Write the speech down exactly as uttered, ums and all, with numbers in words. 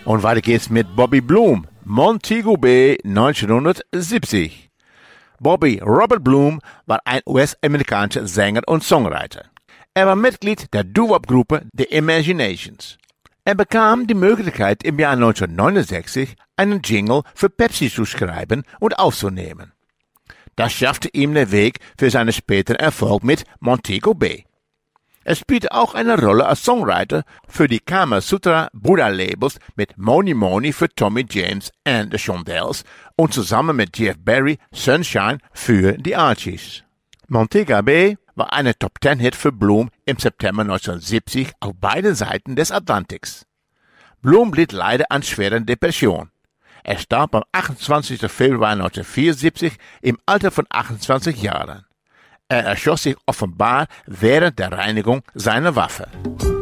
Und weiter geht's mit Bobby Bloom, Montego Bay neunzehnhundertsiebzig. Bobby Robert Bloom war ein U S-amerikanischer Sänger und Songwriter. Er war Mitglied der Doo-Wop-Gruppe The Imaginations. Er bekam die Möglichkeit, im Jahr neunzehnhundertneunundsechzig einen Jingle für Pepsi zu schreiben und aufzunehmen. Das schaffte ihm den Weg für seinen späteren Erfolg mit Montego Bay. Er spielte auch eine Rolle als Songwriter für die Kama Sutra Buddha Labels mit Money Money für Tommy James and the Shondells und zusammen mit Jeff Barry Sunshine für die Archies. Montego Bay war eine Top-Ten-Hit für Bloom im September neunzehnhundertsiebzig auf beiden Seiten des Atlantiks. Bloom litt leider an schweren Depressionen. Er starb am achtundzwanzigsten Februar neunzehnhundertvierundsiebzig im Alter von achtundzwanzig Jahren. Er erschoss sich offenbar während der Reinigung seiner Waffe.